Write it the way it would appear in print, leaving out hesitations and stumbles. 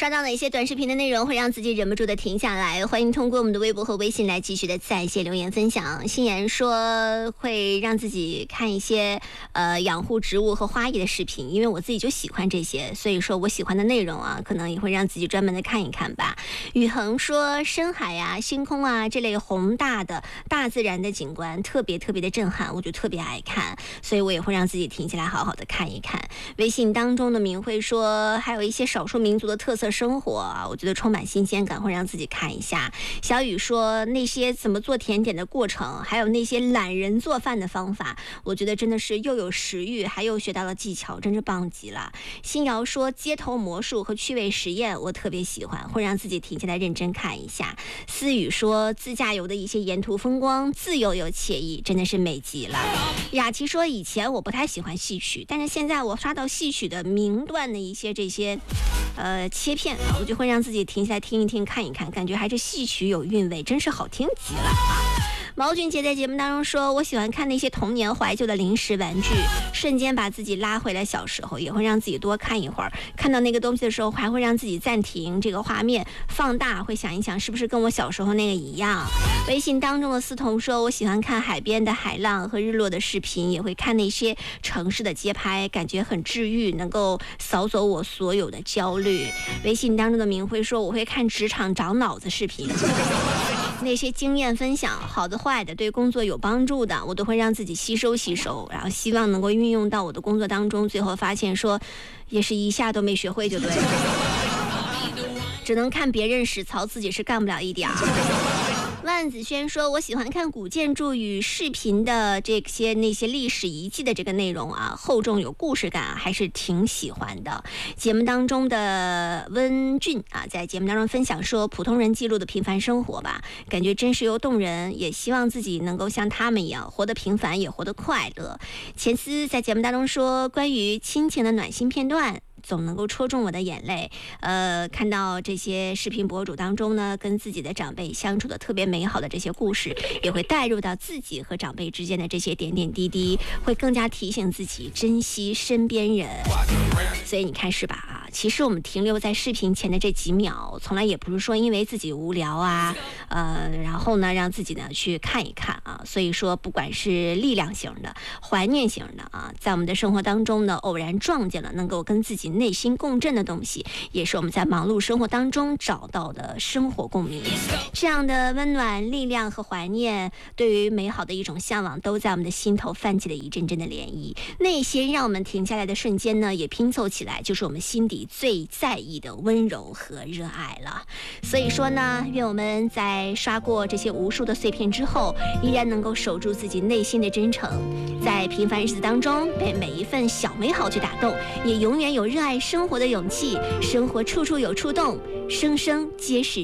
刷到哪些短视频的内容会让自己忍不住的停下来？欢迎通过我们的微博和微信来继续的在线留言分享。欣言说会让自己看一些养护植物和花艺的视频，因为我自己就喜欢这些，所以说我喜欢的内容啊，可能也会让自己专门的看一看吧。宇恒说深海啊、星空啊这类宏大的大自然的景观特别的震撼，我就特别爱看，所以我也会让自己停下来好好的看一看。微信当中的明慧说还有一些少数民族的特色生活啊，我觉得充满新鲜感，会让自己看一下。小雨说那些怎么做甜点的过程，还有那些懒人做饭的方法，我觉得真的是又有食欲，还又学到了技巧，真是棒极了。新瑶说街头魔术和趣味实验我特别喜欢，会让自己停下来认真看一下。思雨说自驾游的一些沿途风光自由又惬意，真的是美极了。雅琪说以前我不太喜欢戏曲，但是现在我刷到戏曲的名段的一些这些切片，我就会让自己停下来听一听看一看，感觉还是戏曲有韵味，真是好听极了啊。毛俊杰在节目当中说我喜欢看那些童年怀旧的零食玩具，瞬间把自己拉回来小时候，也会让自己多看一会儿，看到那个东西的时候还会让自己暂停这个画面放大，会想一想是不是跟我小时候那个一样。微信当中的思彤说我喜欢看海边的海浪和日落的视频，也会看那些城市的街拍，感觉很治愈，能够扫走我所有的焦虑。微信当中的明辉说我会看职场长脑子视频，那些经验分享好的坏的对工作有帮助的我都会让自己吸收，然后希望能够运用到我的工作当中，最后发现说也是一下都没学会就对了，只能看别人实操，自己是干不了一点儿。万子轩说我喜欢看古建筑与视频的这些那些历史遗迹的这个内容啊，厚重有故事感，还是挺喜欢的。节目当中的温俊啊，在节目当中分享说普通人记录的平凡生活吧，感觉真实又动人，也希望自己能够像他们一样活得平凡也活得快乐。钱思在节目当中说关于亲情的暖心片段总能够戳中我的眼泪，看到这些视频博主当中呢，跟自己的长辈相处的特别美好的这些故事，也会带入到自己和长辈之间的这些点点滴滴，会更加提醒自己珍惜身边人。所以你看是吧？其实我们停留在视频前的这几秒，从来也不是说因为自己无聊啊，然后呢让自己呢去看一看啊。所以说不管是力量型的、怀念型的啊，在我们的生活当中呢，偶然撞见了能够跟自己内心共振的东西，也是我们在忙碌生活当中找到的生活共鸣。这样的温暖、力量和怀念，对于美好的一种向往，都在我们的心头泛起了一阵阵的涟漪。那些让我们停下来的瞬间呢，也拼凑起来，就是我们心底最在意的温柔和热爱了。所以说呢，愿我们在刷过这些无数的碎片之后，依然能够守住自己内心的真诚，在平凡日子当中被每一份小美好去打动，也永远有热爱生活的勇气。生活处处有触动，生生皆是